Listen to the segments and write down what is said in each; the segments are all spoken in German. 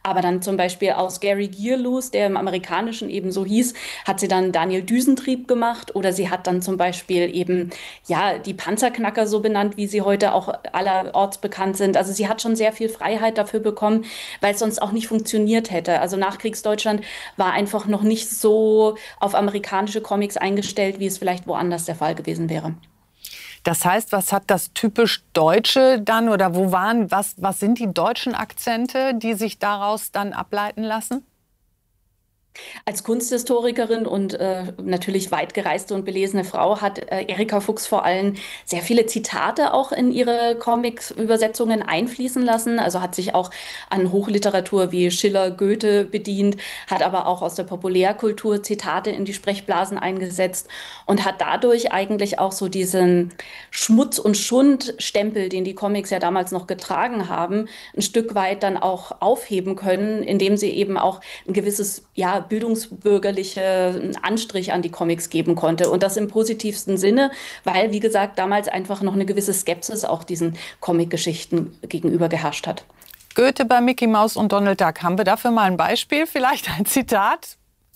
Aber dann zum Beispiel aus Gary Gearloose, der im Amerikanischen eben so hieß, hat sie dann Daniel Düsentrieb gemacht oder sie hat dann zum Beispiel eben, ja, die Panzerknacker so benannt, wie sie heute auch allerorts bekannt sind. Also sie hat schon sehr viel Freiheit dafür bekommen, weil es sonst auch nicht funktioniert hätte. Also Nachkriegsdeutschland war einfach noch nicht so auf amerikanische Comics eingestellt, wie es vielleicht woanders der Fall gewesen wäre. Das heißt, was hat das typisch Deutsche dann oder was sind die deutschen Akzente, die sich daraus dann ableiten lassen? Als Kunsthistorikerin und natürlich weit gereiste und belesene Frau hat Erika Fuchs vor allem sehr viele Zitate auch in ihre Comics-Übersetzungen einfließen lassen. Also hat sich auch an Hochliteratur wie Schiller, Goethe bedient, hat aber auch aus der Populärkultur Zitate in die Sprechblasen eingesetzt und hat dadurch eigentlich auch so diesen Schmutz- und Schundstempel, den die Comics ja damals noch getragen haben, ein Stück weit dann auch aufheben können, indem sie eben auch ein gewisses, ja, bildungsbürgerliche Anstrich an die Comics geben konnte. Und das im positivsten Sinne, weil, wie gesagt, damals einfach noch eine gewisse Skepsis auch diesen Comic-Geschichten gegenüber geherrscht hat. Goethe bei Mickey Mouse und Donald Duck. Haben wir dafür mal ein Beispiel? Vielleicht ein Zitat?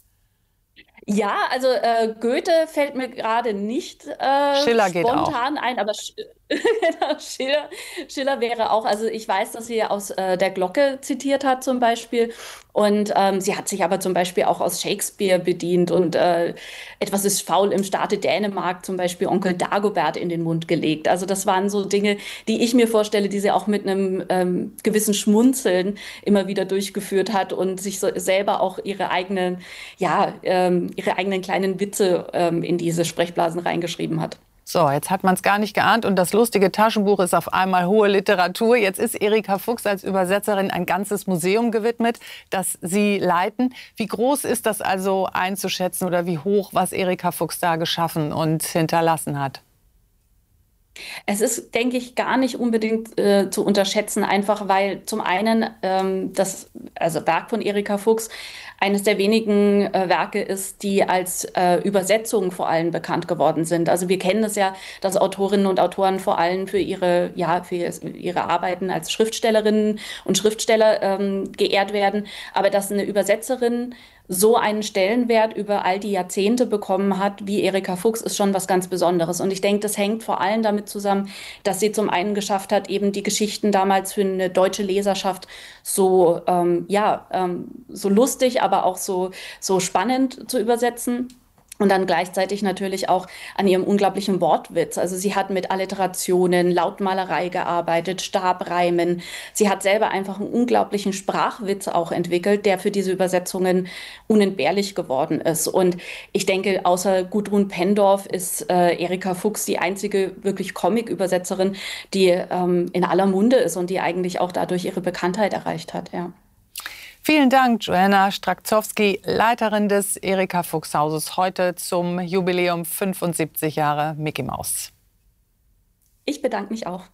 Ja, also Goethe fällt mir gerade nicht Schiller geht auch. spontan ein, aber genau, Schiller wäre auch, also ich weiß, dass sie aus der Glocke zitiert hat zum Beispiel und sie hat sich aber zum Beispiel auch aus Shakespeare bedient und etwas ist faul im Staate Dänemark zum Beispiel Onkel Dagobert in den Mund gelegt. Also das waren so Dinge, die ich mir vorstelle, die sie auch mit einem gewissen Schmunzeln immer wieder durchgeführt hat und sich so selber auch ihre eigenen, ja, ihre eigenen kleinen Witze in diese Sprechblasen reingeschrieben hat. So, jetzt hat man es gar nicht geahnt und das lustige Taschenbuch ist auf einmal hohe Literatur. Jetzt ist Erika Fuchs als Übersetzerin ein ganzes Museum gewidmet, das Sie leiten. Wie groß ist das also einzuschätzen oder wie hoch, was Erika Fuchs da geschaffen und hinterlassen hat? Es ist, denke ich, gar nicht unbedingt zu unterschätzen, einfach weil zum einen das also Werk von Erika Fuchs eines der wenigen Werke ist, die als Übersetzung vor allem bekannt geworden sind. Also wir kennen es ja, dass Autorinnen und Autoren vor allem für ihre, ja, für ihre Arbeiten als Schriftstellerinnen und Schriftsteller geehrt werden, aber dass eine Übersetzerin so einen Stellenwert über all die Jahrzehnte bekommen hat, wie Erika Fuchs, ist schon was ganz Besonderes. Und ich denke, das hängt vor allem damit zusammen, dass sie zum einen geschafft hat, eben die Geschichten damals für eine deutsche Leserschaft so, so lustig, aber auch so spannend zu übersetzen. Und dann gleichzeitig natürlich auch an ihrem unglaublichen Wortwitz. Also sie hat mit Alliterationen, Lautmalerei gearbeitet, Stabreimen. Sie hat selber einfach einen unglaublichen Sprachwitz auch entwickelt, der für diese Übersetzungen unentbehrlich geworden ist. Und ich denke, außer Gudrun Pendorf ist Erika Fuchs die einzige wirklich Comic-Übersetzerin, die in aller Munde ist und die eigentlich auch dadurch ihre Bekanntheit erreicht hat. Ja. Vielen Dank, Joanna Strakzowski, Leiterin des Erika Fuchs Hauses, heute zum Jubiläum 75 Jahre Mickey Mouse. Ich bedanke mich auch.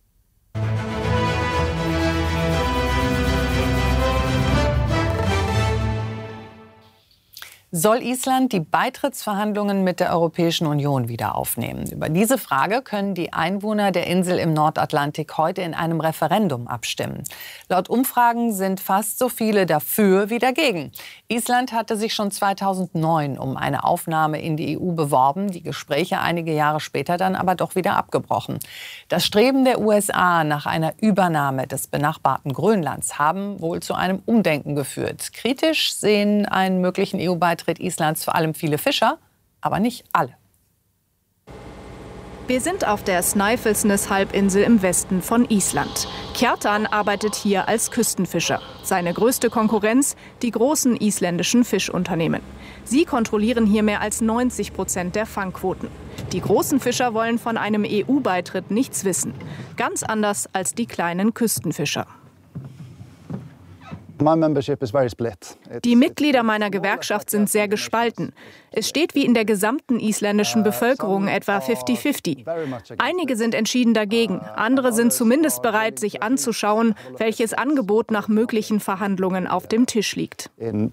Soll Island die Beitrittsverhandlungen mit der Europäischen Union wieder aufnehmen? Über diese Frage können die Einwohner der Insel im Nordatlantik heute in einem Referendum abstimmen. Laut Umfragen sind fast so viele dafür wie dagegen. Island hatte sich schon 2009 um eine Aufnahme in die EU beworben, die Gespräche einige Jahre später dann aber doch wieder abgebrochen. Das Streben der USA nach einer Übernahme des benachbarten Grönlands haben wohl zu einem Umdenken geführt. Kritisch sehen einen möglichen EU-Beitritt Islands vor allem viele Fischer, aber nicht alle. Wir sind auf der Snæfellsnes-Halbinsel im Westen von Island. Kjartan arbeitet hier als Küstenfischer. Seine größte Konkurrenz, die großen isländischen Fischunternehmen. Sie kontrollieren hier mehr als 90% der Fangquoten. Die großen Fischer wollen von einem EU-Beitritt nichts wissen. Ganz anders als die kleinen Küstenfischer. Die Mitglieder meiner Gewerkschaft sind sehr gespalten. Es steht wie in der gesamten isländischen Bevölkerung etwa 50-50. Einige sind entschieden dagegen, andere sind zumindest bereit, sich anzuschauen, welches Angebot nach möglichen Verhandlungen auf dem Tisch liegt.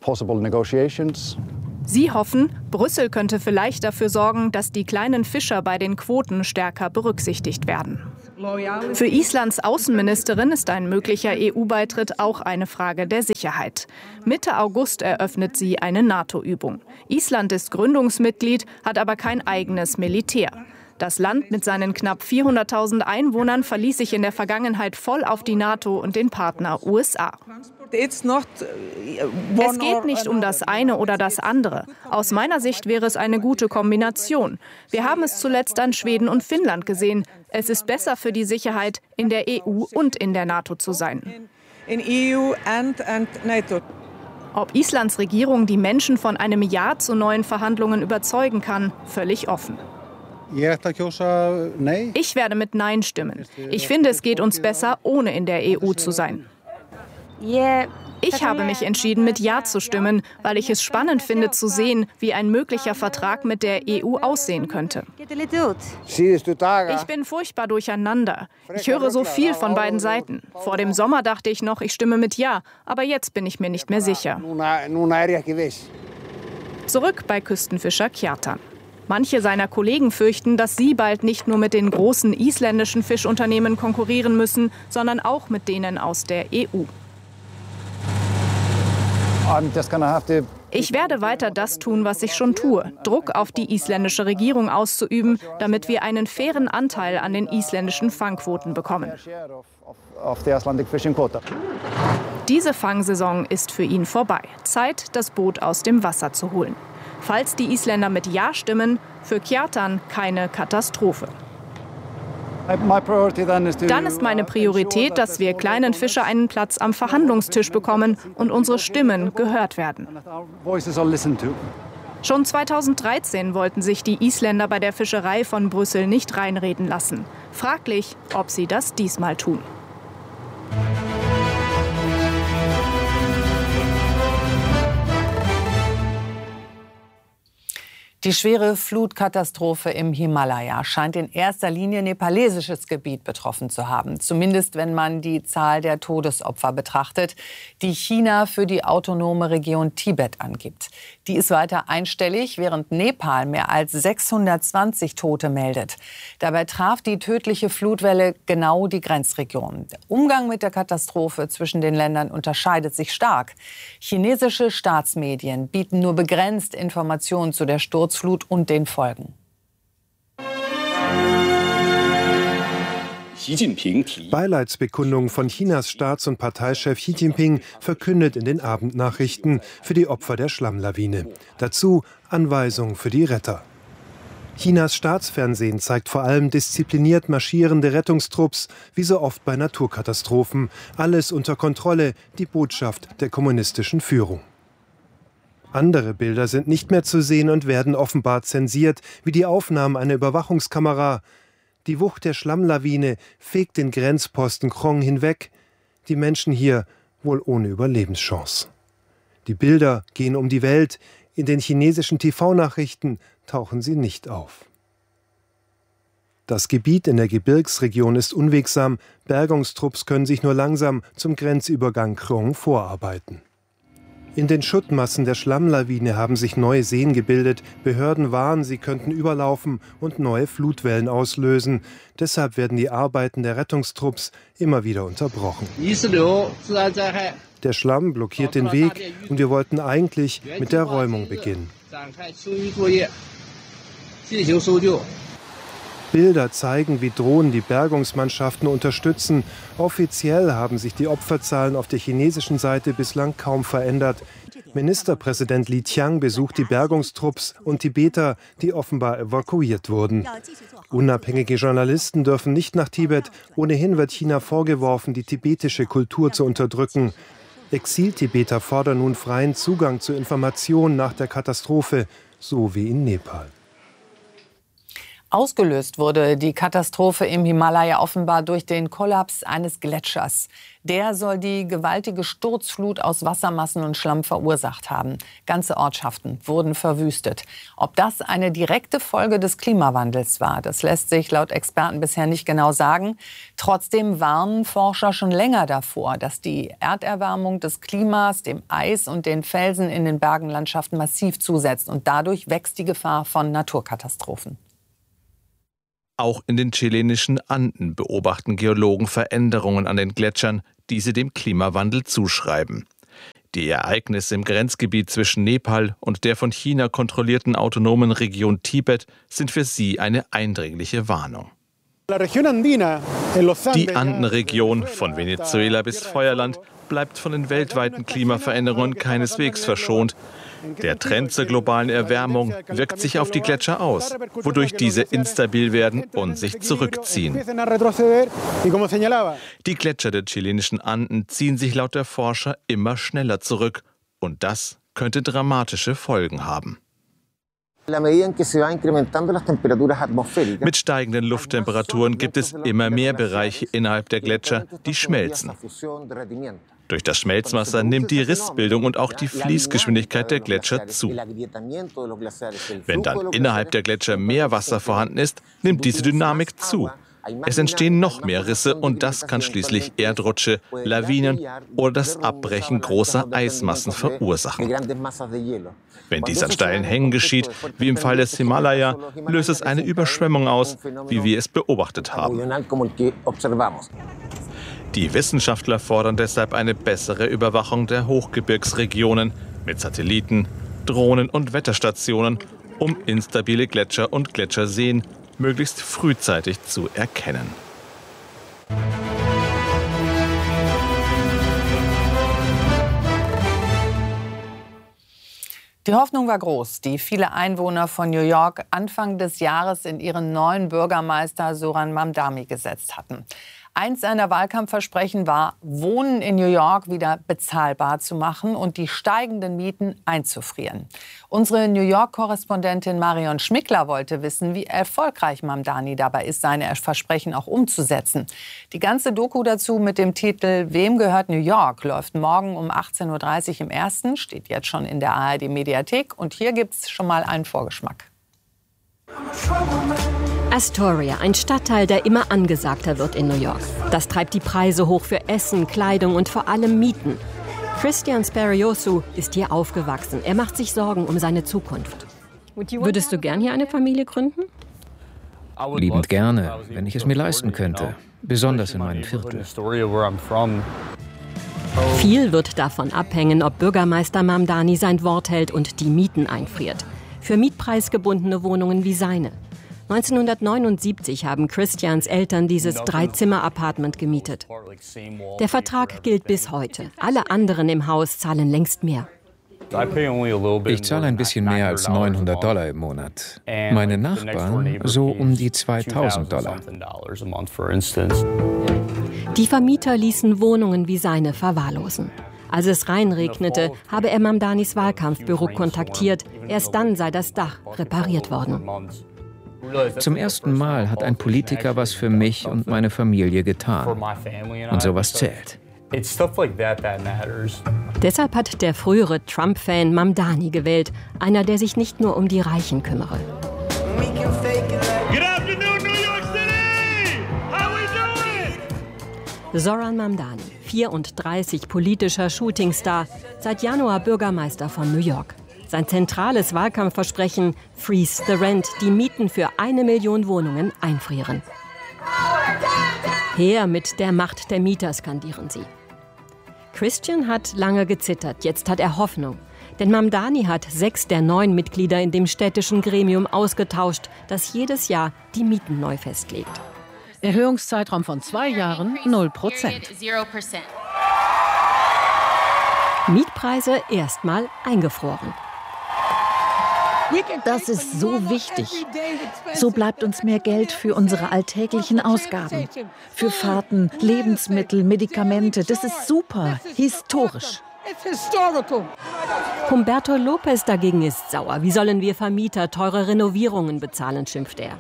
Sie hoffen, Brüssel könnte vielleicht dafür sorgen, dass die kleinen Fischer bei den Quoten stärker berücksichtigt werden. Für Islands Außenministerin ist ein möglicher EU-Beitritt auch eine Frage der Sicherheit. Mitte August eröffnet sie eine NATO-Übung. Island ist Gründungsmitglied, hat aber kein eigenes Militär. Das Land mit seinen knapp 400.000 Einwohnern verließ sich in der Vergangenheit voll auf die NATO und den Partner USA. Es geht nicht um das eine oder das andere. Aus meiner Sicht wäre es eine gute Kombination. Wir haben es zuletzt an Schweden und Finnland gesehen. Es ist besser für die Sicherheit, in der EU und in der NATO zu sein. Ob Islands Regierung die Menschen von einem Ja zu neuen Verhandlungen überzeugen kann, völlig offen. Ich werde mit Nein stimmen. Ich finde, es geht uns besser, ohne in der EU zu sein. Ich habe mich entschieden, mit Ja zu stimmen, weil ich es spannend finde zu sehen, wie ein möglicher Vertrag mit der EU aussehen könnte. Ich bin furchtbar durcheinander. Ich höre so viel von beiden Seiten. Vor dem Sommer dachte ich noch, ich stimme mit Ja, aber jetzt bin ich mir nicht mehr sicher. Zurück bei Küstenfischer Kjartan. Manche seiner Kollegen fürchten, dass sie bald nicht nur mit den großen isländischen Fischunternehmen konkurrieren müssen, sondern auch mit denen aus der EU. Ich werde weiter das tun, was ich schon tue, Druck auf die isländische Regierung auszuüben, damit wir einen fairen Anteil an den isländischen Fangquoten bekommen. Diese Fangsaison ist für ihn vorbei. Zeit, das Boot aus dem Wasser zu holen. Falls die Isländer mit Ja stimmen, für Kjartan keine Katastrophe. Dann ist meine Priorität, dass wir kleinen Fischer einen Platz am Verhandlungstisch bekommen und unsere Stimmen gehört werden. Schon 2013 wollten sich die Isländer bei der Fischerei von Brüssel nicht reinreden lassen. Fraglich, ob sie das diesmal tun. Die schwere Flutkatastrophe im Himalaya scheint in erster Linie nepalesisches Gebiet betroffen zu haben. Zumindest wenn man die Zahl der Todesopfer betrachtet, die China für die autonome Region Tibet angibt. Die ist weiter einstellig, während Nepal mehr als 620 Tote meldet. Dabei traf die tödliche Flutwelle genau die Grenzregion. Der Umgang mit der Katastrophe zwischen den Ländern unterscheidet sich stark. Chinesische Staatsmedien bieten nur begrenzt Informationen zu der Sturzflut und den Folgen. Beileidsbekundung von Chinas Staats- und Parteichef Xi Jinping verkündet in den Abendnachrichten für die Opfer der Schlammlawine. Dazu Anweisungen für die Retter. Chinas Staatsfernsehen zeigt vor allem diszipliniert marschierende Rettungstrupps, wie so oft bei Naturkatastrophen. Alles unter Kontrolle, die Botschaft der kommunistischen Führung. Andere Bilder sind nicht mehr zu sehen und werden offenbar zensiert, wie die Aufnahmen einer Überwachungskamera. Die Wucht der Schlammlawine fegt den Grenzposten Krong hinweg. Die Menschen hier wohl ohne Überlebenschance. Die Bilder gehen um die Welt. In den chinesischen TV-Nachrichten tauchen sie nicht auf. Das Gebiet in der Gebirgsregion ist unwegsam. Bergungstrupps können sich nur langsam zum Grenzübergang Krong vorarbeiten. In den Schuttmassen der Schlammlawine haben sich neue Seen gebildet. Behörden warnen, sie könnten überlaufen und neue Flutwellen auslösen. Deshalb werden die Arbeiten der Rettungstrupps immer wieder unterbrochen. Der Schlamm blockiert den Weg und wir wollten eigentlich mit der Räumung beginnen. Bilder zeigen, wie Drohnen die Bergungsmannschaften unterstützen. Offiziell haben sich die Opferzahlen auf der chinesischen Seite bislang kaum verändert. Ministerpräsident Li Qiang besucht die Bergungstrupps und Tibeter, die offenbar evakuiert wurden. Unabhängige Journalisten dürfen nicht nach Tibet. Ohnehin wird China vorgeworfen, die tibetische Kultur zu unterdrücken. Exil-Tibeter fordern nun freien Zugang zu Informationen nach der Katastrophe, so wie in Nepal. Ausgelöst wurde die Katastrophe im Himalaya offenbar durch den Kollaps eines Gletschers. Der soll die gewaltige Sturzflut aus Wassermassen und Schlamm verursacht haben. Ganze Ortschaften wurden verwüstet. Ob das eine direkte Folge des Klimawandels war, das lässt sich laut Experten bisher nicht genau sagen. Trotzdem warnen Forscher schon länger davor, dass die Erderwärmung des Klimas, dem Eis und den Felsen in den Bergenlandschaften massiv zusetzt. Und dadurch wächst die Gefahr von Naturkatastrophen. Auch in den chilenischen Anden beobachten Geologen Veränderungen an den Gletschern, die sie dem Klimawandel zuschreiben. Die Ereignisse im Grenzgebiet zwischen Nepal und der von China kontrollierten autonomen Region Tibet sind für sie eine eindringliche Warnung. Die Andenregion von Venezuela bis Feuerland bleibt von den weltweiten Klimaveränderungen keineswegs verschont. Der Trend zur globalen Erwärmung wirkt sich auf die Gletscher aus, wodurch diese instabil werden und sich zurückziehen. Die Gletscher der chilenischen Anden ziehen sich laut der Forscher immer schneller zurück. Und das könnte dramatische Folgen haben. Mit steigenden Lufttemperaturen gibt es immer mehr Bereiche innerhalb der Gletscher, die schmelzen. Durch das Schmelzwasser nimmt die Rissbildung und auch die Fließgeschwindigkeit der Gletscher zu. Wenn dann innerhalb der Gletscher mehr Wasser vorhanden ist, nimmt diese Dynamik zu. Es entstehen noch mehr Risse und das kann schließlich Erdrutsche, Lawinen oder das Abbrechen großer Eismassen verursachen. Wenn dies an steilen Hängen geschieht, wie im Fall des Himalaya, löst es eine Überschwemmung aus, wie wir es beobachtet haben. Die Wissenschaftler fordern deshalb eine bessere Überwachung der Hochgebirgsregionen mit Satelliten, Drohnen und Wetterstationen, um instabile Gletscher und Gletscherseen möglichst frühzeitig zu erkennen. Die Hoffnung war groß, die viele Einwohner von New York Anfang des Jahres in ihren neuen Bürgermeister Zoran Mamdani gesetzt hatten. Eins seiner Wahlkampfversprechen war, Wohnen in New York wieder bezahlbar zu machen und die steigenden Mieten einzufrieren. Unsere New York-Korrespondentin Marion Schmickler wollte wissen, wie erfolgreich Mamdani dabei ist, seine Versprechen auch umzusetzen. Die ganze Doku dazu mit dem Titel Wem gehört New York läuft morgen um 18:30 Uhr im Ersten, steht jetzt schon in der ARD-Mediathek. Und hier gibt's schon mal einen Vorgeschmack. Astoria, ein Stadtteil, der immer angesagter wird in New York. Das treibt die Preise hoch für Essen, Kleidung und vor allem Mieten. Christian Speriosu ist hier aufgewachsen. Er macht sich Sorgen um seine Zukunft. Würdest du gern hier eine Familie gründen? Liebend gerne, wenn ich es mir leisten könnte. Besonders in meinem Viertel. Viel wird davon abhängen, ob Bürgermeister Mamdani sein Wort hält und die Mieten einfriert. Für mietpreisgebundene Wohnungen wie seine. 1979 haben Christians Eltern dieses 3-Zimmer-Apartment gemietet. Der Vertrag gilt bis heute. Alle anderen im Haus zahlen längst mehr. Ich zahle ein bisschen mehr als $900 im Monat. Meine Nachbarn so um die $2000. Die Vermieter ließen Wohnungen wie seine verwahrlosen. Als es reinregnete, habe er Mamdanis Wahlkampfbüro kontaktiert. Erst dann sei das Dach repariert worden. Zum ersten Mal hat ein Politiker was für mich und meine Familie getan. Und sowas zählt. Deshalb hat der frühere Trump-Fan Mamdani gewählt. Einer, der sich nicht nur um die Reichen kümmere. Zoran Mamdani, 34, politischer Shootingstar, seit Januar Bürgermeister von New York. Sein zentrales Wahlkampfversprechen: Freeze the Rent, die Mieten für 1 Million Wohnungen einfrieren. Her mit der Macht der Mieter, skandieren sie. Christian hat lange gezittert, jetzt hat er Hoffnung. Denn Mamdani hat 6 der 9 Mitglieder in dem städtischen Gremium ausgetauscht, das jedes Jahr die Mieten neu festlegt. Erhöhungszeitraum von 2 Jahren 0%. Mietpreise erstmal eingefroren. Das ist so wichtig. So bleibt uns mehr Geld für unsere alltäglichen Ausgaben. Für Fahrten, Lebensmittel, Medikamente. Das ist super, historisch. Humberto Lopez dagegen ist sauer. Wie sollen wir Vermieter teure Renovierungen bezahlen, schimpft er.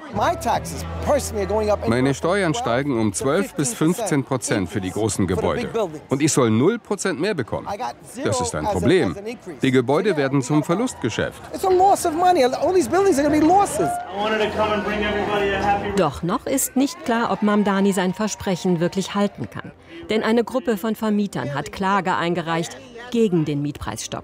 Meine Steuern steigen um 12 bis 15% für die großen Gebäude. Und ich soll 0% mehr bekommen. Das ist ein Problem. Die Gebäude werden zum Verlustgeschäft. Doch noch ist nicht klar, ob Mamdani sein Versprechen wirklich halten kann. Denn eine Gruppe von Vermietern hat Klage eingereicht gegen den Mietpreisstopp.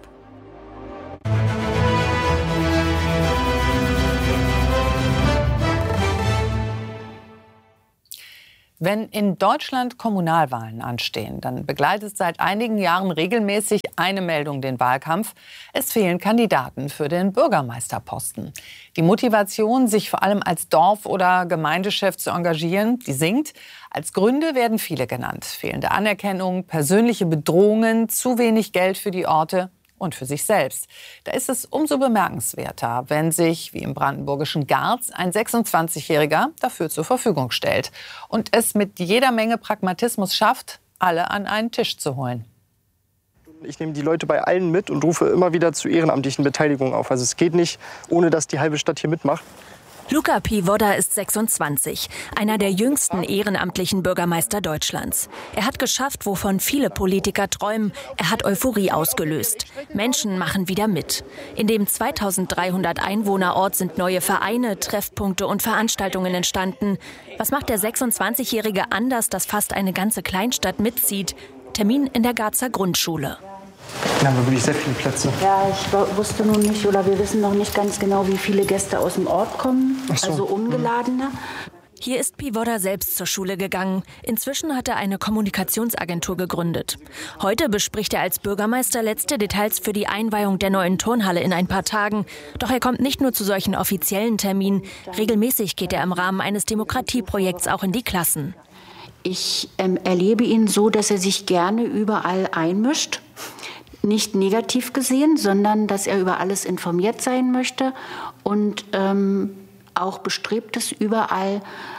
Wenn in Deutschland Kommunalwahlen anstehen, dann begleitet seit einigen Jahren regelmäßig eine Meldung den Wahlkampf. Es fehlen Kandidaten für den Bürgermeisterposten. Die Motivation, sich vor allem als Dorf- oder Gemeindechef zu engagieren, die sinkt. Als Gründe werden viele genannt. Fehlende Anerkennung, persönliche Bedrohungen, zu wenig Geld für die Orte und für sich selbst. Da ist es umso bemerkenswerter, wenn sich, wie im brandenburgischen Garz, ein 26-Jähriger dafür zur Verfügung stellt und es mit jeder Menge Pragmatismus schafft, alle an einen Tisch zu holen. Ich nehme die Leute bei allen mit und rufe immer wieder zu ehrenamtlichen Beteiligungen auf. Also es geht nicht, ohne dass die halbe Stadt hier mitmacht. Luka Piwoda ist 26, einer der jüngsten ehrenamtlichen Bürgermeister Deutschlands. Er hat geschafft, wovon viele Politiker träumen. Er hat Euphorie ausgelöst. Menschen machen wieder mit. In dem 2300 Einwohnerort sind neue Vereine, Treffpunkte und Veranstaltungen entstanden. Was macht der 26-Jährige anders, dass fast eine ganze Kleinstadt mitzieht? Termin in der Garzer Grundschule. Da haben wir wirklich sehr viele Plätze. Ja, ich wusste nun nicht oder wir wissen noch nicht ganz genau, wie viele Gäste aus dem Ort kommen, also ungeladene. Hier ist Piwoda selbst zur Schule gegangen. Inzwischen hat er eine Kommunikationsagentur gegründet. Heute bespricht er als Bürgermeister letzte Details für die Einweihung der neuen Turnhalle in ein paar Tagen. Doch er kommt nicht nur zu solchen offiziellen Terminen. Regelmäßig geht er im Rahmen eines Demokratieprojekts auch in die Klassen. Ich erlebe ihn so, dass er sich gerne überall einmischt. Nicht negativ gesehen, sondern dass er über alles informiert sein möchte und auch bestrebt ist, überall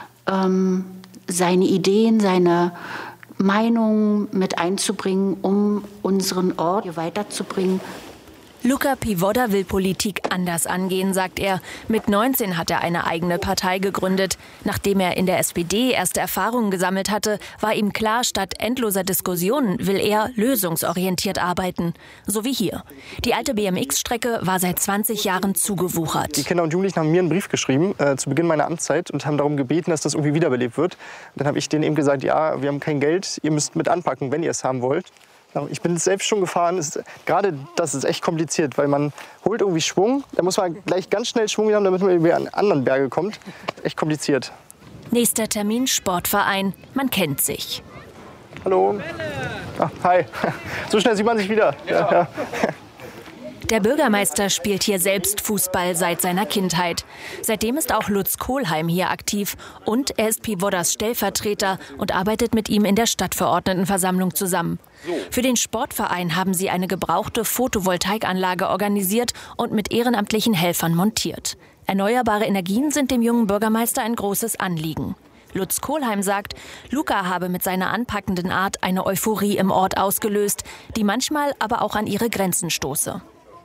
seine Ideen, seine Meinungen mit einzubringen, um unseren Ort hier weiterzubringen. Luka Piwoda will Politik anders angehen, sagt er. Mit 19 hat er eine eigene Partei gegründet. Nachdem er in der SPD erste Erfahrungen gesammelt hatte, war ihm klar, statt endloser Diskussionen will er lösungsorientiert arbeiten. So wie hier. Die alte BMX-Strecke war seit 20 Jahren zugewuchert. Die Kinder und Jugendlichen haben mir einen Brief geschrieben zu Beginn meiner Amtszeit und haben darum gebeten, dass das irgendwie wiederbelebt wird. Und dann habe ich denen eben gesagt, ja, wir haben kein Geld, ihr müsst mit anpacken, wenn ihr es haben wollt. Ich bin selbst schon gefahren. Gerade das ist echt kompliziert, weil man holt irgendwie Schwung. Da muss man gleich ganz schnell Schwung haben, damit man über an anderen Berge kommt. Echt kompliziert. Nächster Termin, Sportverein. Man kennt sich. Hallo. Ach, hi. So schnell sieht man sich wieder. Ja. Der Bürgermeister spielt hier selbst Fußball seit seiner Kindheit. Seitdem ist auch Lutz Kohlheim hier aktiv. Und er ist Piwodas Stellvertreter und arbeitet mit ihm in der Stadtverordnetenversammlung zusammen. Für den Sportverein haben sie eine gebrauchte Photovoltaikanlage organisiert und mit ehrenamtlichen Helfern montiert. Erneuerbare Energien sind dem jungen Bürgermeister ein großes Anliegen. Lutz Kohlheim sagt, Luka habe mit seiner anpackenden Art eine Euphorie im Ort ausgelöst, die manchmal aber auch an ihre Grenzen stoße.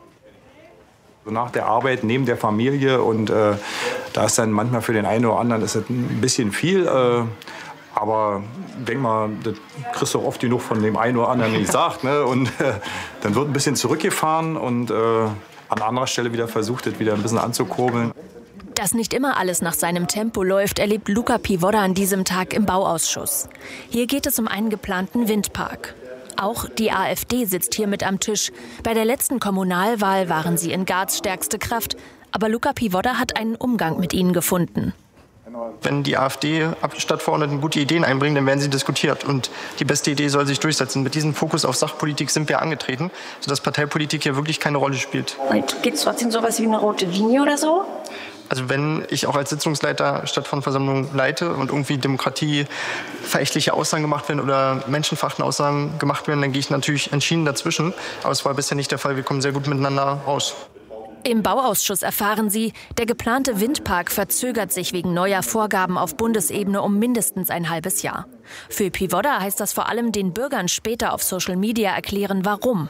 Nach der Arbeit, neben der Familie und da ist dann manchmal für den einen oder anderen ist das ein bisschen viel. Aber ich denke mal, das kriegst du auch oft genug von dem einen oder anderen gesagt. Ne? Und dann wird ein bisschen zurückgefahren und an anderer Stelle wieder versucht, das wieder ein bisschen anzukurbeln. Dass nicht immer alles nach seinem Tempo läuft, erlebt Luka Piwoda an diesem Tag im Bauausschuss. Hier geht es um einen geplanten Windpark. Auch die AfD sitzt hier mit am Tisch. Bei der letzten Kommunalwahl waren sie in Garz stärkste Kraft. Aber Luka Piwoda hat einen Umgang mit ihnen gefunden. Wenn die AfD-Stadtverordneten gute Ideen einbringen, dann werden sie diskutiert. Und die beste Idee soll sich durchsetzen. Mit diesem Fokus auf Sachpolitik sind wir angetreten, sodass Parteipolitik hier wirklich keine Rolle spielt. Gibt es trotzdem sowas wie eine rote Linie oder so? Also wenn ich auch als Sitzungsleiter Stadtverordnetenversammlung leite und irgendwie demokratieverächtliche Aussagen gemacht werden oder menschenverachtende Aussagen gemacht werden, dann gehe ich natürlich entschieden dazwischen. Aber es war bisher nicht der Fall. Wir kommen sehr gut miteinander raus. Im Bauausschuss erfahren sie, der geplante Windpark verzögert sich wegen neuer Vorgaben auf Bundesebene um mindestens ein halbes Jahr. Für Piwoda heißt das vor allem den Bürgern später auf Social Media erklären, warum.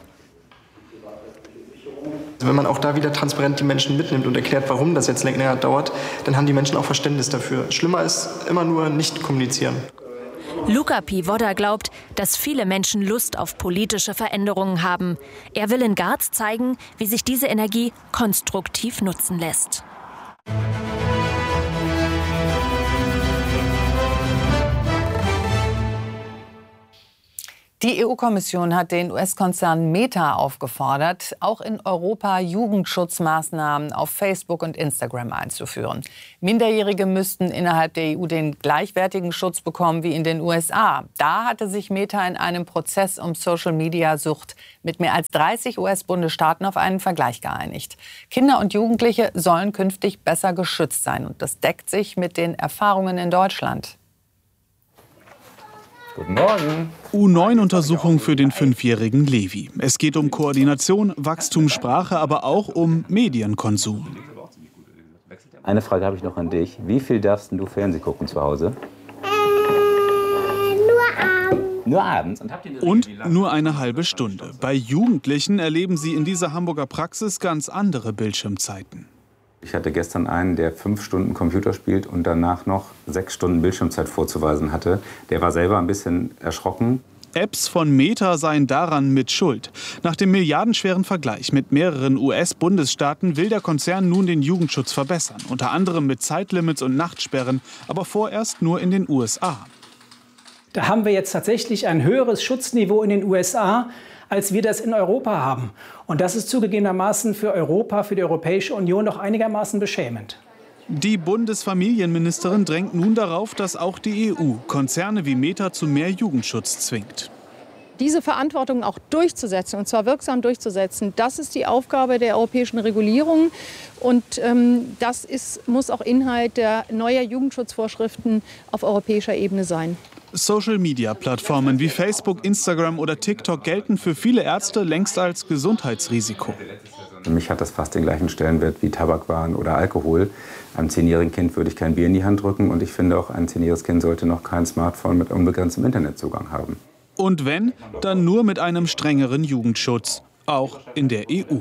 Wenn man auch da wieder transparent die Menschen mitnimmt und erklärt, warum das jetzt länger dauert, dann haben die Menschen auch Verständnis dafür. Schlimmer ist immer nur nicht kommunizieren. Luka Piwoda glaubt, dass viele Menschen Lust auf politische Veränderungen haben. Er will in Garz zeigen, wie sich diese Energie konstruktiv nutzen lässt. Die EU-Kommission hat den US-Konzern Meta aufgefordert, auch in Europa Jugendschutzmaßnahmen auf Facebook und Instagram einzuführen. Minderjährige müssten innerhalb der EU den gleichwertigen Schutz bekommen wie in den USA. Da hatte sich Meta in einem Prozess um Social-Media-Sucht mit mehr als 30 US-Bundesstaaten auf einen Vergleich geeinigt. Kinder und Jugendliche sollen künftig besser geschützt sein. Und das deckt sich mit den Erfahrungen in Deutschland. Guten Morgen. U9-Untersuchung für den 5-jährigen Levi. Es geht um Koordination, Wachstum, Sprache, aber auch um Medienkonsum. Eine Frage habe ich noch an dich. Wie viel darfst du Fernsehen gucken zu Hause? Nur abends. Und nur eine halbe Stunde. Bei Jugendlichen erleben sie in dieser Hamburger Praxis ganz andere Bildschirmzeiten. Ich hatte gestern einen, der 5 Stunden Computer spielt und danach noch 6 Stunden Bildschirmzeit vorzuweisen hatte. Der war selber ein bisschen erschrocken. Apps von Meta seien daran mit schuld. Nach dem milliardenschweren Vergleich mit mehreren US-Bundesstaaten will der Konzern nun den Jugendschutz verbessern. Unter anderem mit Zeitlimits und Nachtsperren, aber vorerst nur in den USA. Da haben wir jetzt tatsächlich ein höheres Schutzniveau in den USA, als wir das in Europa haben. Und das ist zugegebenermaßen für Europa, für die Europäische Union noch einigermaßen beschämend. Die Bundesfamilienministerin drängt nun darauf, dass auch die EU Konzerne wie Meta zu mehr Jugendschutz zwingt. Diese Verantwortung auch durchzusetzen, und zwar wirksam durchzusetzen, das ist die Aufgabe der europäischen Regulierung. Und das muss auch Inhalt der neuen Jugendschutzvorschriften auf europäischer Ebene sein. Social-Media-Plattformen wie Facebook, Instagram oder TikTok gelten für viele Ärzte längst als Gesundheitsrisiko. Für mich hat das fast den gleichen Stellenwert wie Tabakwaren oder Alkohol. Einem 10-jährigen Kind würde ich kein Bier in die Hand drücken. Und ich finde auch, ein 10-jähriges Kind sollte noch kein Smartphone mit unbegrenztem Internetzugang haben. Und wenn, dann nur mit einem strengeren Jugendschutz, auch in der EU.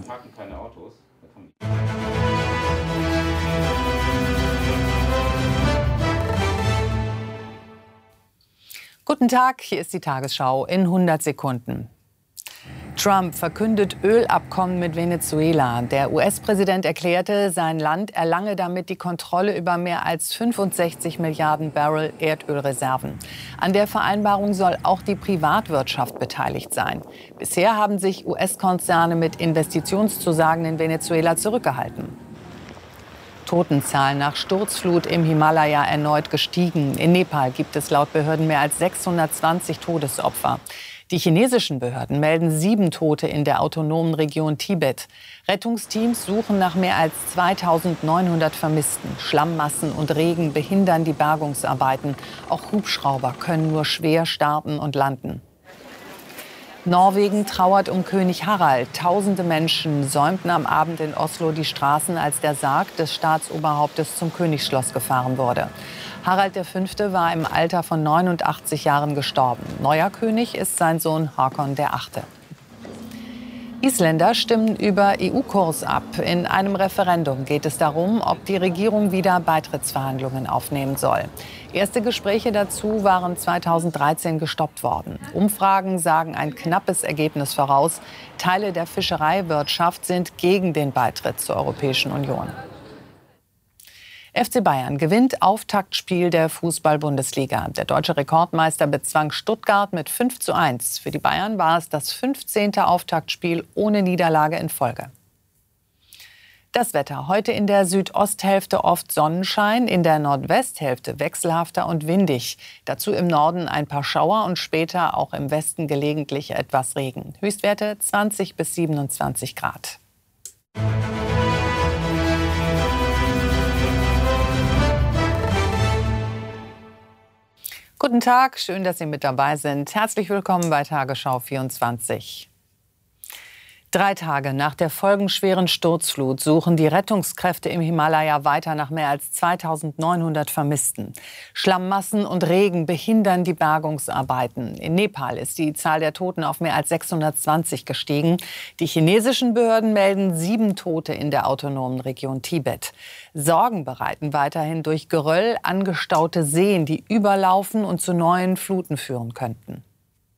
Guten Tag, hier ist die Tagesschau in 100 Sekunden. Trump verkündet Ölabkommen mit Venezuela. Der US-Präsident erklärte, sein Land erlange damit die Kontrolle über mehr als 65 Milliarden Barrel Erdölreserven. An der Vereinbarung soll auch die Privatwirtschaft beteiligt sein. Bisher haben sich US-Konzerne mit Investitionszusagen in Venezuela zurückgehalten. Totenzahlen nach Sturzflut im Himalaya erneut gestiegen. In Nepal gibt es laut Behörden mehr als 620 Todesopfer. Die chinesischen Behörden melden 7 Tote in der autonomen Region Tibet. Rettungsteams suchen nach mehr als 2900 Vermissten. Schlammmassen und Regen behindern die Bergungsarbeiten. Auch Hubschrauber können nur schwer starten und landen. Norwegen trauert um König Harald. Tausende Menschen säumten am Abend in Oslo die Straßen, als der Sarg des Staatsoberhauptes zum Königsschloss gefahren wurde. Harald V. war im Alter von 89 Jahren gestorben. Neuer König ist sein Sohn Håkon VIII. Isländer stimmen über EU-Kurs ab. In einem Referendum geht es darum, ob die Regierung wieder Beitrittsverhandlungen aufnehmen soll. Erste Gespräche dazu waren 2013 gestoppt worden. Umfragen sagen ein knappes Ergebnis voraus. Teile der Fischereiwirtschaft sind gegen den Beitritt zur Europäischen Union. FC Bayern gewinnt Auftaktspiel der Fußball-Bundesliga. Der deutsche Rekordmeister bezwang Stuttgart mit 5:1. Für die Bayern war es das 15. Auftaktspiel ohne Niederlage in Folge. Das Wetter. Heute in der Südosthälfte oft Sonnenschein, in der Nordwesthälfte wechselhafter und windig. Dazu im Norden ein paar Schauer und später auch im Westen gelegentlich etwas Regen. Höchstwerte 20 bis 27 Grad. Guten Tag, schön, dass Sie mit dabei sind. Herzlich willkommen bei Tagesschau 24. 3 Tage nach der folgenschweren Sturzflut suchen die Rettungskräfte im Himalaya weiter nach mehr als 2900 Vermissten. Schlammmassen und Regen behindern die Bergungsarbeiten. In Nepal ist die Zahl der Toten auf mehr als 620 gestiegen. Die chinesischen Behörden melden 7 Tote in der autonomen Region Tibet. Sorgen bereiten weiterhin durch Geröll angestaute Seen, die überlaufen und zu neuen Fluten führen könnten.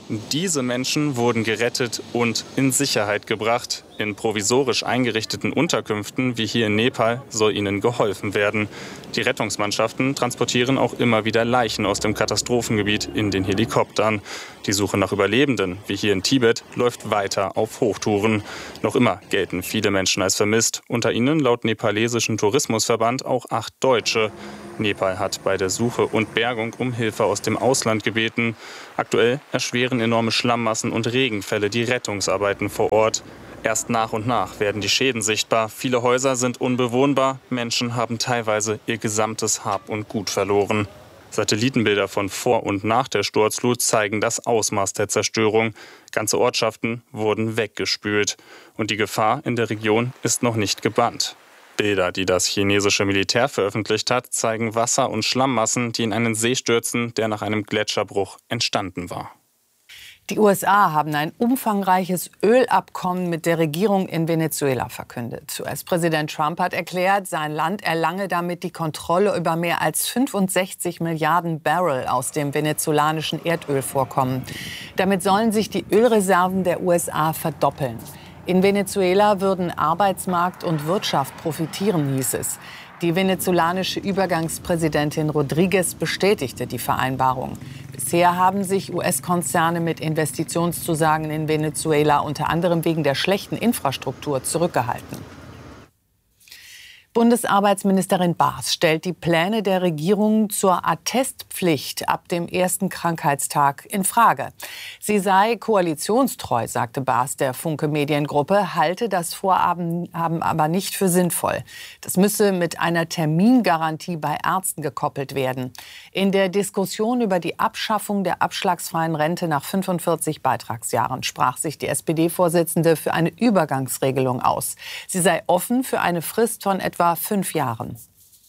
Diese Menschen wurden gerettet und in Sicherheit gebracht. In provisorisch eingerichteten Unterkünften wie hier in Nepal soll ihnen geholfen werden. Die Rettungsmannschaften transportieren auch immer wieder Leichen aus dem Katastrophengebiet in den Helikoptern. Die Suche nach Überlebenden, wie hier in Tibet, läuft weiter auf Hochtouren. Noch immer gelten viele Menschen als vermisst. Unter ihnen laut nepalesischen Tourismusverband auch 8 Deutsche. Nepal hat bei der Suche und Bergung um Hilfe aus dem Ausland gebeten. Aktuell erschweren enorme Schlammmassen und Regenfälle die Rettungsarbeiten vor Ort. Erst nach und nach werden die Schäden sichtbar. Viele Häuser sind unbewohnbar. Menschen haben teilweise ihr gesamtes Hab und Gut verloren. Satellitenbilder von vor und nach der Sturzflut zeigen das Ausmaß der Zerstörung. Ganze Ortschaften wurden weggespült. Und die Gefahr in der Region ist noch nicht gebannt. Bilder, die das chinesische Militär veröffentlicht hat, zeigen Wasser- und Schlammmassen, die in einen See stürzen, der nach einem Gletscherbruch entstanden war. Die USA haben ein umfangreiches Ölabkommen mit der Regierung in Venezuela verkündet. US-Präsident Trump hat erklärt, sein Land erlange damit die Kontrolle über mehr als 65 Milliarden Barrel aus dem venezolanischen Erdölvorkommen. Damit sollen sich die Ölreserven der USA verdoppeln. In Venezuela würden Arbeitsmarkt und Wirtschaft profitieren, hieß es. Die venezolanische Übergangspräsidentin Rodriguez bestätigte die Vereinbarung. Bisher haben sich US-Konzerne mit Investitionszusagen in Venezuela unter anderem wegen der schlechten Infrastruktur zurückgehalten. Bundesarbeitsministerin Baas stellt die Pläne der Regierung zur Attestpflicht ab dem ersten Krankheitstag in Frage. Sie sei koalitionstreu, sagte Baas der Funke Mediengruppe, halte das Vorhaben aber nicht für sinnvoll. Das müsse mit einer Termingarantie bei Ärzten gekoppelt werden. In der Diskussion über die Abschaffung der abschlagsfreien Rente nach 45 Beitragsjahren sprach sich die SPD-Vorsitzende für eine Übergangsregelung aus. Sie sei offen für eine Frist von etwa 5 Jahren.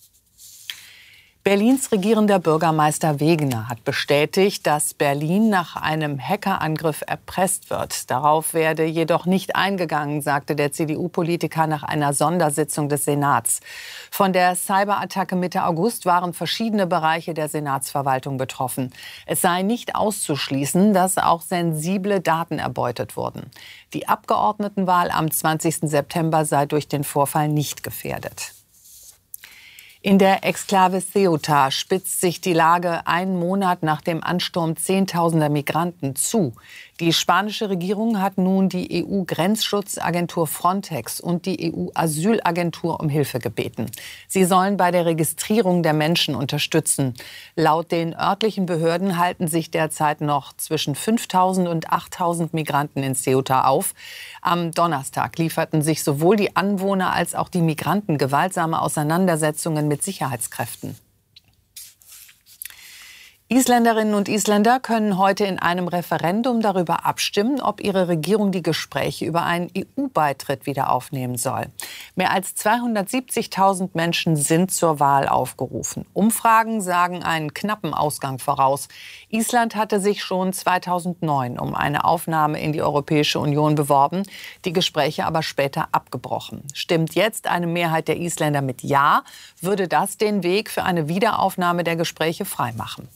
Berlins regierender Bürgermeister Wegener hat bestätigt, dass Berlin nach einem Hackerangriff erpresst wird. Darauf werde jedoch nicht eingegangen, sagte der CDU-Politiker nach einer Sondersitzung des Senats. Von der Cyberattacke Mitte August waren verschiedene Bereiche der Senatsverwaltung betroffen. Es sei nicht auszuschließen, dass auch sensible Daten erbeutet wurden. Die Abgeordnetenwahl am 20. September sei durch den Vorfall nicht gefährdet. In der Exklave Ceuta spitzt sich die Lage einen Monat nach dem Ansturm Zehntausender Migranten zu. Die spanische Regierung hat nun die EU-Grenzschutzagentur Frontex und die EU-Asylagentur um Hilfe gebeten. Sie sollen bei der Registrierung der Menschen unterstützen. Laut den örtlichen Behörden halten sich derzeit noch zwischen 5.000 und 8.000 Migranten in Ceuta auf. Am Donnerstag lieferten sich sowohl die Anwohner als auch die Migranten gewaltsame Auseinandersetzungen mit Sicherheitskräften. Isländerinnen und Isländer können heute in einem Referendum darüber abstimmen, ob ihre Regierung die Gespräche über einen EU-Beitritt wieder aufnehmen soll. Mehr als 270.000 Menschen sind zur Wahl aufgerufen. Umfragen sagen einen knappen Ausgang voraus. Island hatte sich schon 2009 um eine Aufnahme in die Europäische Union beworben, die Gespräche aber später abgebrochen. Stimmt jetzt eine Mehrheit der Isländer mit Ja, würde das den Weg für eine Wiederaufnahme der Gespräche freimachen.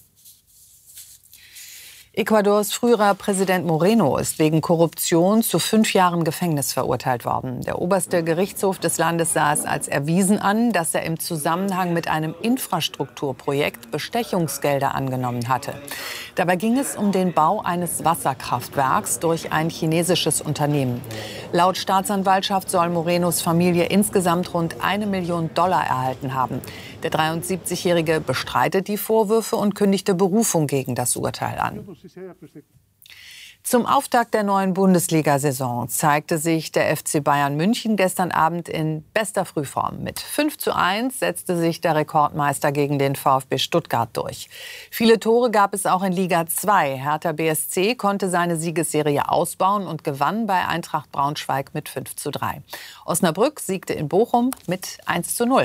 Ecuadors früherer Präsident Moreno ist wegen Korruption zu 5 Jahren Gefängnis verurteilt worden. Der oberste Gerichtshof des Landes sah es als erwiesen an, dass er im Zusammenhang mit einem Infrastrukturprojekt Bestechungsgelder angenommen hatte. Dabei ging es um den Bau eines Wasserkraftwerks durch ein chinesisches Unternehmen. Laut Staatsanwaltschaft soll Morenos Familie insgesamt rund $1 Million erhalten haben. Der 73-Jährige bestreitet die Vorwürfe und kündigte Berufung gegen das Urteil an. Zum Auftakt der neuen Bundesliga-Saison zeigte sich der FC Bayern München gestern Abend in bester Frühform. Mit 5:1 setzte sich der Rekordmeister gegen den VfB Stuttgart durch. Viele Tore gab es auch in Liga 2. Hertha BSC konnte seine Siegesserie ausbauen und gewann bei Eintracht Braunschweig mit 5:3. Osnabrück siegte in Bochum mit 1:0.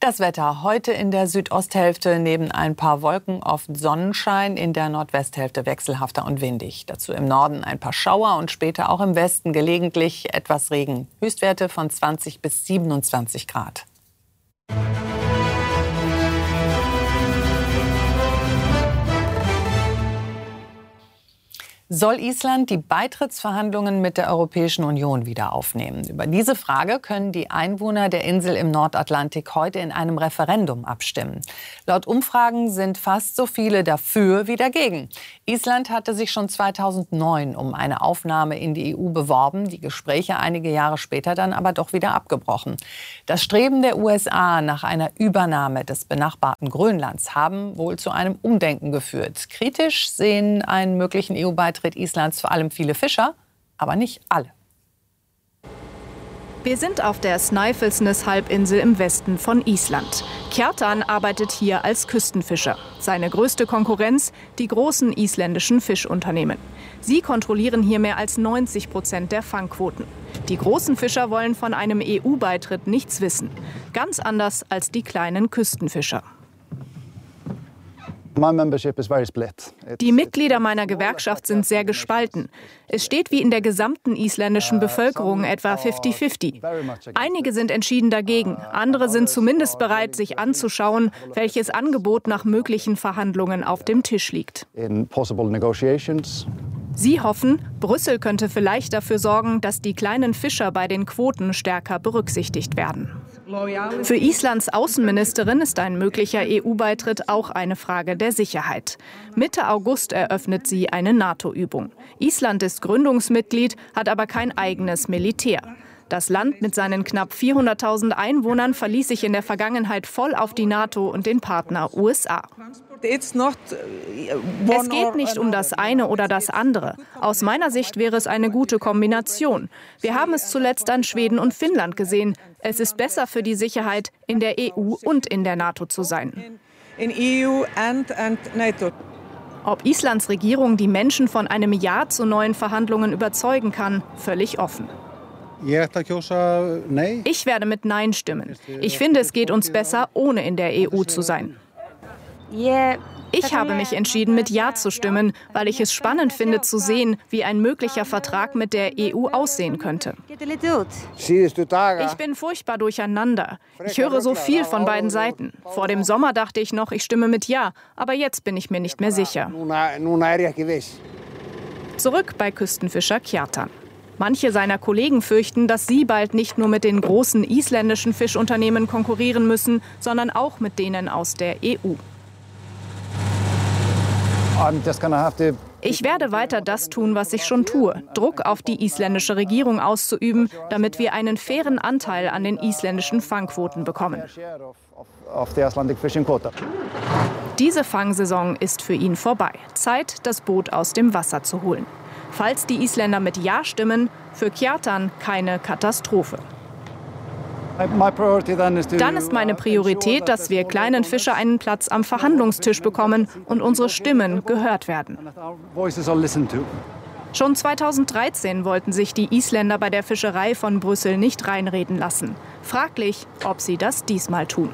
Das Wetter heute in der Südosthälfte neben ein paar Wolken oft Sonnenschein, in der Nordwesthälfte wechselhafter und windig. Dazu im Norden ein paar Schauer und später auch im Westen gelegentlich etwas Regen. Höchstwerte von 20 bis 27 Grad. Soll Island die Beitrittsverhandlungen mit der Europäischen Union wieder aufnehmen? Über diese Frage können die Einwohner der Insel im Nordatlantik heute in einem Referendum abstimmen. Laut Umfragen sind fast so viele dafür wie dagegen. Island hatte sich schon 2009 um eine Aufnahme in die EU beworben, die Gespräche einige Jahre später dann aber doch wieder abgebrochen. Das Streben der USA nach einer Übernahme des benachbarten Grönlands haben wohl zu einem Umdenken geführt. Kritisch sehen einen möglichen EU-Beitritt Islands vor allem viele Fischer, aber nicht alle. Wir sind auf der Snæfellsnes-Halbinsel im Westen von Island. Kjartan arbeitet hier als Küstenfischer. Seine größte Konkurrenz, die großen isländischen Fischunternehmen. Sie kontrollieren hier mehr als 90% der Fangquoten. Die großen Fischer wollen von einem EU-Beitritt nichts wissen. Ganz anders als die kleinen Küstenfischer. Die Mitglieder meiner Gewerkschaft sind sehr gespalten. Es steht wie in der gesamten isländischen Bevölkerung etwa 50-50. Einige sind entschieden dagegen, andere sind zumindest bereit, sich anzuschauen, welches Angebot nach möglichen Verhandlungen auf dem Tisch liegt. Sie hoffen, Brüssel könnte vielleicht dafür sorgen, dass die kleinen Fischer bei den Quoten stärker berücksichtigt werden. Für Islands Außenministerin ist ein möglicher EU-Beitritt auch eine Frage der Sicherheit. Mitte August eröffnet sie eine NATO-Übung. Island ist Gründungsmitglied, hat aber kein eigenes Militär. Das Land mit seinen knapp 400.000 Einwohnern verließ sich in der Vergangenheit voll auf die NATO und den Partner USA. Es geht nicht um das eine oder das andere. Aus meiner Sicht wäre es eine gute Kombination. Wir haben es zuletzt an Schweden und Finnland gesehen. Es ist besser für die Sicherheit, in der EU und in der NATO zu sein. Ob Islands Regierung die Menschen von einem Ja zu neuen Verhandlungen überzeugen kann, völlig offen. Ich werde mit Nein stimmen. Ich finde, es geht uns besser, ohne in der EU zu sein. Ich habe mich entschieden, mit Ja zu stimmen, weil ich es spannend finde zu sehen, wie ein möglicher Vertrag mit der EU aussehen könnte. Ich bin furchtbar durcheinander. Ich höre so viel von beiden Seiten. Vor dem Sommer dachte ich noch, ich stimme mit Ja, aber jetzt bin ich mir nicht mehr sicher. Zurück bei Küstenfischer Kjartan. Manche seiner Kollegen fürchten, dass sie bald nicht nur mit den großen isländischen Fischunternehmen konkurrieren müssen, sondern auch mit denen aus der EU. Ich werde weiter das tun, was ich schon tue, Druck auf die isländische Regierung auszuüben, damit wir einen fairen Anteil an den isländischen Fangquoten bekommen. Diese Fangsaison ist für ihn vorbei. Zeit, das Boot aus dem Wasser zu holen. Falls die Isländer mit Ja stimmen, für Kjartan keine Katastrophe. Dann ist meine Priorität, dass wir kleinen Fischer einen Platz am Verhandlungstisch bekommen und unsere Stimmen gehört werden. Schon 2013 wollten sich die Isländer bei der Fischerei von Brüssel nicht reinreden lassen. Fraglich, ob sie das diesmal tun.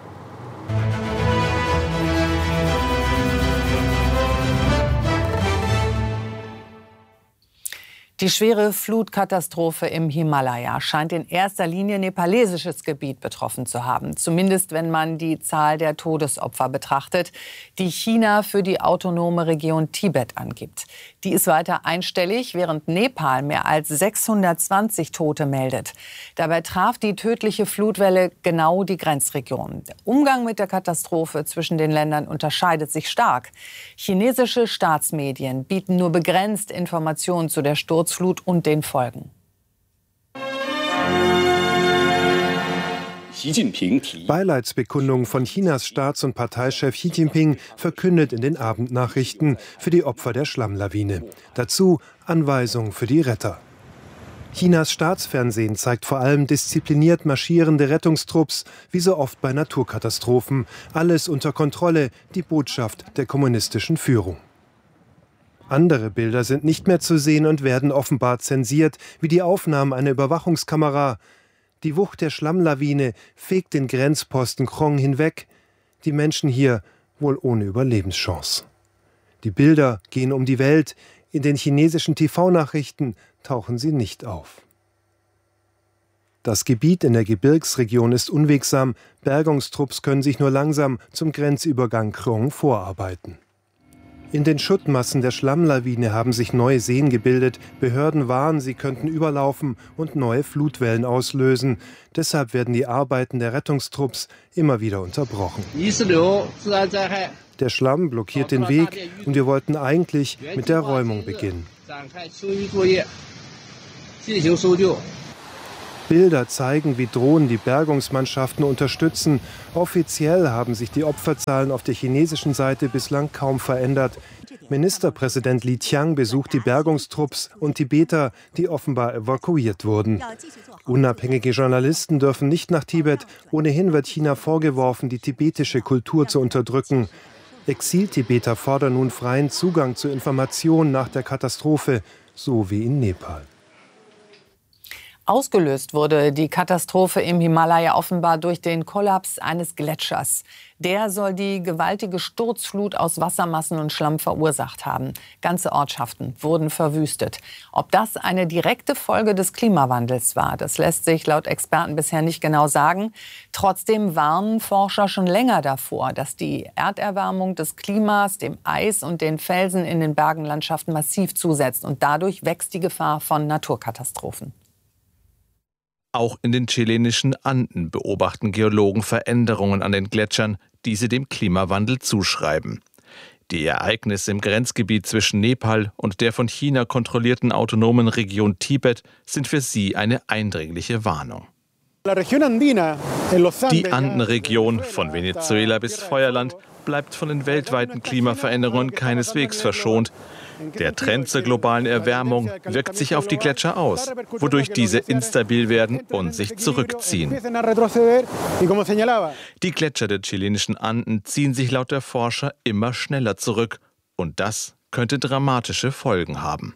Die schwere Flutkatastrophe im Himalaya scheint in erster Linie nepalesisches Gebiet betroffen zu haben. Zumindest wenn man die Zahl der Todesopfer betrachtet, die China für die autonome Region Tibet angibt. Die ist weiter einstellig, während Nepal mehr als 620 Tote meldet. Dabei traf die tödliche Flutwelle genau die Grenzregion. Der Umgang mit der Katastrophe zwischen den Ländern unterscheidet sich stark. Chinesische Staatsmedien bieten nur begrenzt Informationen zu der Sturzflut und den Folgen. Beileidsbekundung von Chinas Staats- und Parteichef Xi Jinping verkündet in den Abendnachrichten für die Opfer der Schlammlawine. Dazu Anweisungen für die Retter. Chinas Staatsfernsehen zeigt vor allem diszipliniert marschierende Rettungstrupps, wie so oft bei Naturkatastrophen. Alles unter Kontrolle, die Botschaft der kommunistischen Führung. Andere Bilder sind nicht mehr zu sehen und werden offenbar zensiert, wie die Aufnahmen einer Überwachungskamera. Die Wucht der Schlammlawine fegt den Grenzposten Krong hinweg. Die Menschen hier wohl ohne Überlebenschance. Die Bilder gehen um die Welt. In den chinesischen TV-Nachrichten tauchen sie nicht auf. Das Gebiet in der Gebirgsregion ist unwegsam. Bergungstrupps können sich nur langsam zum Grenzübergang Krong vorarbeiten. In den Schuttmassen der Schlammlawine haben sich neue Seen gebildet. Behörden warnen, sie könnten überlaufen und neue Flutwellen auslösen. Deshalb werden die Arbeiten der Rettungstrupps immer wieder unterbrochen. Der Schlamm blockiert den Weg und wir wollten eigentlich mit der Räumung beginnen. Bilder zeigen, wie Drohnen die Bergungsmannschaften unterstützen. Offiziell haben sich die Opferzahlen auf der chinesischen Seite bislang kaum verändert. Ministerpräsident Li Qiang besucht die Bergungstrupps und Tibeter, die offenbar evakuiert wurden. Unabhängige Journalisten dürfen nicht nach Tibet. Ohnehin wird China vorgeworfen, die tibetische Kultur zu unterdrücken. Exil-Tibeter fordern nun freien Zugang zu Informationen nach der Katastrophe, so wie in Nepal. Ausgelöst wurde die Katastrophe im Himalaya offenbar durch den Kollaps eines Gletschers. Der soll die gewaltige Sturzflut aus Wassermassen und Schlamm verursacht haben. Ganze Ortschaften wurden verwüstet. Ob das eine direkte Folge des Klimawandels war, das lässt sich laut Experten bisher nicht genau sagen. Trotzdem warnen Forscher schon länger davor, dass die Erderwärmung des Klimas dem Eis und den Felsen in den Bergenlandschaften massiv zusetzt. Und dadurch wächst die Gefahr von Naturkatastrophen. Auch in den chilenischen Anden beobachten Geologen Veränderungen an den Gletschern, die sie dem Klimawandel zuschreiben. Die Ereignisse im Grenzgebiet zwischen Nepal und der von China kontrollierten autonomen Region Tibet sind für sie eine eindringliche Warnung. Die Andenregion von Venezuela bis Feuerland bleibt von den weltweiten Klimaveränderungen keineswegs verschont. Der Trend zur globalen Erwärmung wirkt sich auf die Gletscher aus, wodurch diese instabil werden und sich zurückziehen. Die Gletscher der chilenischen Anden ziehen sich laut der Forscher immer schneller zurück. Und das könnte dramatische Folgen haben.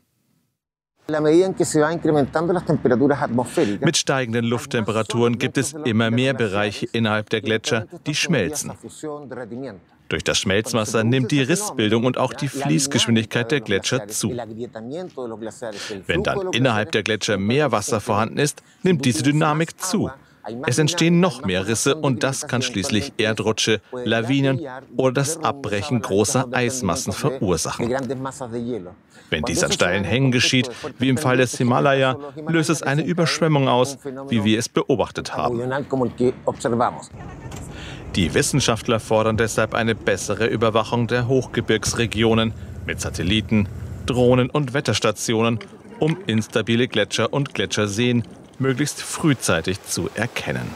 Mit steigenden Lufttemperaturen gibt es immer mehr Bereiche innerhalb der Gletscher, die schmelzen. Durch das Schmelzwasser nimmt die Rissbildung und auch die Fließgeschwindigkeit der Gletscher zu. Wenn dann innerhalb der Gletscher mehr Wasser vorhanden ist, nimmt diese Dynamik zu. Es entstehen noch mehr Risse und das kann schließlich Erdrutsche, Lawinen oder das Abbrechen großer Eismassen verursachen. Wenn dies an steilen Hängen geschieht, wie im Fall des Himalaya, löst es eine Überschwemmung aus, wie wir es beobachtet haben. Die Wissenschaftler fordern deshalb eine bessere Überwachung der Hochgebirgsregionen mit Satelliten, Drohnen und Wetterstationen, um instabile Gletscher und Gletscherseen möglichst frühzeitig zu erkennen.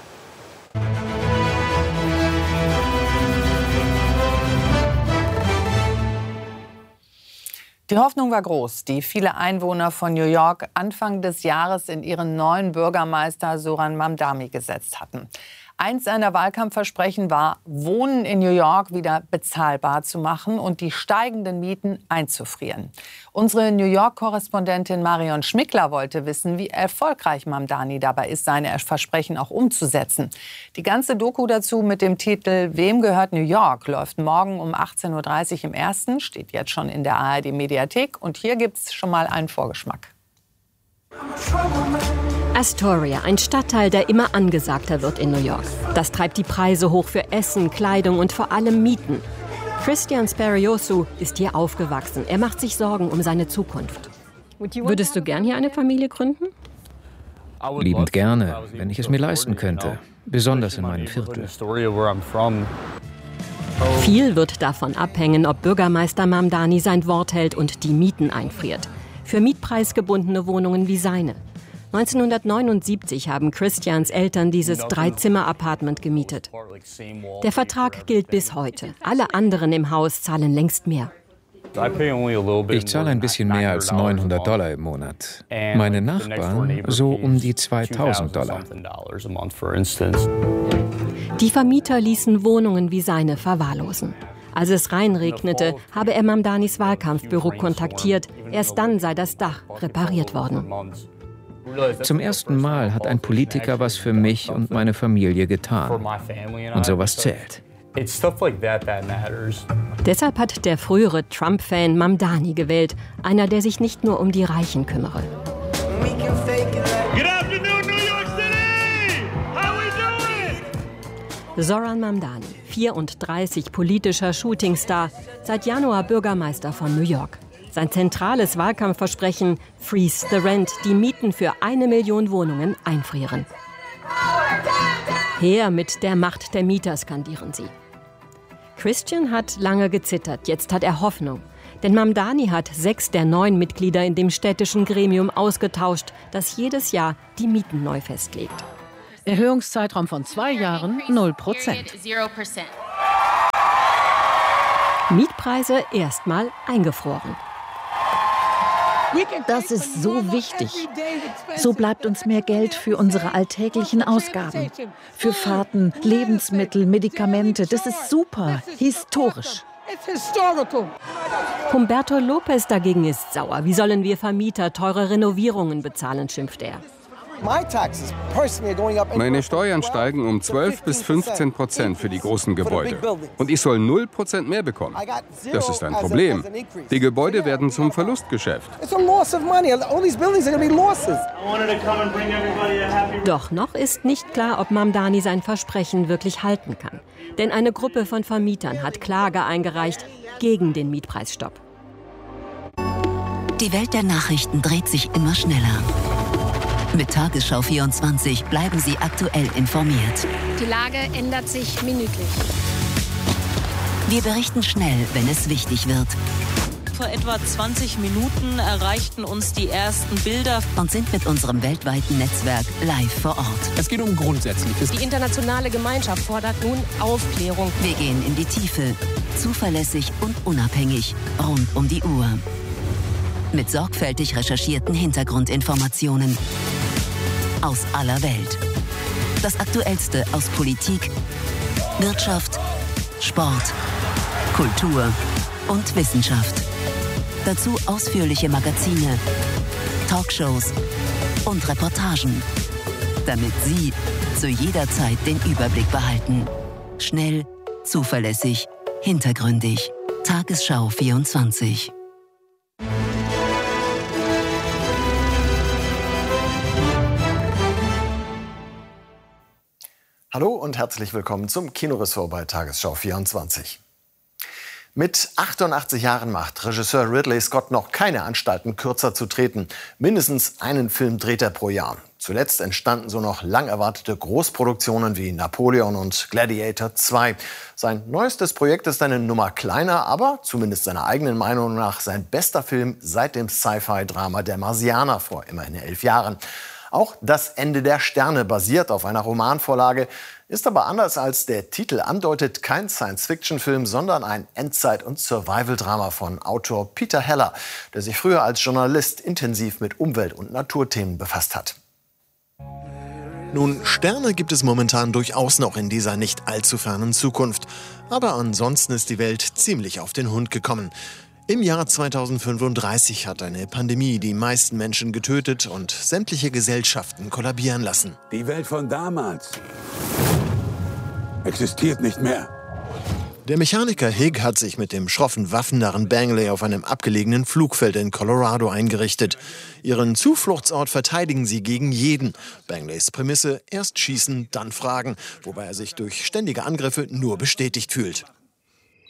Die Hoffnung war groß, die viele Einwohner von New York Anfang des Jahres in ihren neuen Bürgermeister Zoran Mamdani gesetzt hatten. Eins seiner Wahlkampfversprechen war, Wohnen in New York wieder bezahlbar zu machen und die steigenden Mieten einzufrieren. Unsere New York-Korrespondentin Marion Schmickler wollte wissen, wie erfolgreich Mamdani dabei ist, seine Versprechen auch umzusetzen. Die ganze Doku dazu mit dem Titel Wem gehört New York läuft morgen um 18:30 Uhr im Ersten, steht jetzt schon in der ARD-Mediathek. Und hier gibt's schon mal einen Vorgeschmack. Astoria, ein Stadtteil, der immer angesagter wird in New York. Das treibt die Preise hoch für Essen, Kleidung und vor allem Mieten. Christian Speriosu ist hier aufgewachsen. Er macht sich Sorgen um seine Zukunft. Würdest du gern hier eine Familie gründen? Liebend gerne, wenn ich es mir leisten könnte. Besonders in meinem Viertel. Viel wird davon abhängen, ob Bürgermeister Mamdani sein Wort hält und die Mieten einfriert. Für mietpreisgebundene Wohnungen wie seine. 1979 haben Christians Eltern dieses 3-Zimmer-Apartment gemietet. Der Vertrag gilt bis heute. Alle anderen im Haus zahlen längst mehr. Ich zahle ein bisschen mehr als $900 im Monat. Meine Nachbarn so um die $2000. Die Vermieter ließen Wohnungen wie seine verwahrlosen. Als es reinregnete, habe er Mamdanis Wahlkampfbüro kontaktiert. Erst dann sei das Dach repariert worden. Zum ersten Mal hat ein Politiker was für mich und meine Familie getan. Und sowas zählt. Deshalb hat der frühere Trump-Fan Mamdani gewählt, einer, der sich nicht nur um die Reichen kümmere. Zoran Mamdani, 34, politischer Shootingstar, seit Januar Bürgermeister von New York. Sein zentrales Wahlkampfversprechen: Freeze the Rent, die Mieten für 1 Million Wohnungen einfrieren. Her mit der Macht der Mieter, skandieren sie. Christian hat lange gezittert, jetzt hat er Hoffnung. Denn Mamdani hat 6 der 9 Mitglieder in dem städtischen Gremium ausgetauscht, das jedes Jahr die Mieten neu festlegt. Erhöhungszeitraum von 2 Jahren, 0%. Mietpreise erstmal eingefroren. Das ist so wichtig. So bleibt uns mehr Geld für unsere alltäglichen Ausgaben. Für Fahrten, Lebensmittel, Medikamente. Das ist super, historisch. Humberto Lopez dagegen ist sauer. Wie sollen wir Vermieter teure Renovierungen bezahlen, schimpft er. Meine Steuern steigen um 12 bis 15% für die großen Gebäude. Und ich soll 0% mehr bekommen. Das ist ein Problem. Die Gebäude werden zum Verlustgeschäft. Doch noch ist nicht klar, ob Mamdani sein Versprechen wirklich halten kann. Denn eine Gruppe von Vermietern hat Klage eingereicht gegen den Mietpreisstopp. Die Welt der Nachrichten dreht sich immer schneller. Mit Tagesschau 24 bleiben Sie aktuell informiert. Die Lage ändert sich minütlich. Wir berichten schnell, wenn es wichtig wird. Vor etwa 20 Minuten erreichten uns die ersten Bilder und sind mit unserem weltweiten Netzwerk live vor Ort. Es geht um Grundsätzliches. Die internationale Gemeinschaft fordert nun Aufklärung. Wir gehen in die Tiefe, zuverlässig und unabhängig, rund um die Uhr. Mit sorgfältig recherchierten Hintergrundinformationen aus aller Welt. Das Aktuellste aus Politik, Wirtschaft, Sport, Kultur und Wissenschaft. Dazu ausführliche Magazine, Talkshows und Reportagen, damit Sie zu jeder Zeit den Überblick behalten. Schnell, zuverlässig, hintergründig. Tagesschau 24. Hallo und herzlich willkommen zum Kinoressort bei Tagesschau 24. Mit 88 Jahren macht Regisseur Ridley Scott noch keine Anstalten, kürzer zu treten. Mindestens einen Film dreht er pro Jahr. Zuletzt entstanden so noch lang erwartete Großproduktionen wie Napoleon und Gladiator 2. Sein neuestes Projekt ist eine Nummer kleiner, aber zumindest seiner eigenen Meinung nach sein bester Film seit dem Sci-Fi-Drama Der Marsianer vor immerhin 11 Jahren. Auch Das Ende der Sterne basiert auf einer Romanvorlage, ist aber anders als der Titel andeutet kein Science-Fiction-Film, sondern ein Endzeit- und Survival-Drama von Autor Peter Heller, der sich früher als Journalist intensiv mit Umwelt- und Naturthemen befasst hat. Nun, Sterne gibt es momentan durchaus noch in dieser nicht allzu fernen Zukunft. Aber ansonsten ist die Welt ziemlich auf den Hund gekommen. Im Jahr 2035 hat eine Pandemie die meisten Menschen getötet und sämtliche Gesellschaften kollabieren lassen. Die Welt von damals existiert nicht mehr. Der Mechaniker Hig hat sich mit dem schroffen Waffennarren Bangley auf einem abgelegenen Flugfeld in Colorado eingerichtet. Ihren Zufluchtsort verteidigen sie gegen jeden. Bangleys Prämisse: erst schießen, dann fragen, wobei er sich durch ständige Angriffe nur bestätigt fühlt.